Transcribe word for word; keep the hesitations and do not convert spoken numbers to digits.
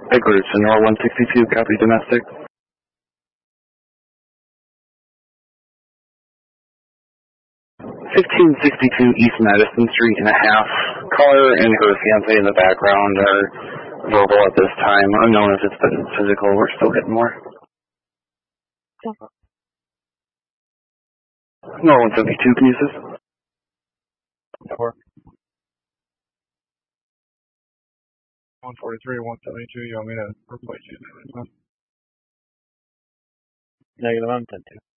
Headquarters, Sonora one sixty-two, copy domestic. fifteen sixty-two East Madison Street and a half. Caller and her fiance in the background are verbal at this time. Unknown if it's been physical. We're still getting more. Sonora one seventy-two, can you assist? Network. one forty-three, one seventy-two, you want me to replace you? Negative, I'm ten two.